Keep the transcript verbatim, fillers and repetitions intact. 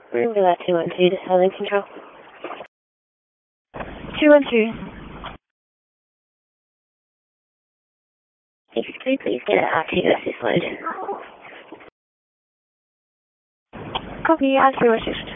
Remember that two one two to Southern Control. two one two. If you could please get an R two assist load. Copy, R two assist.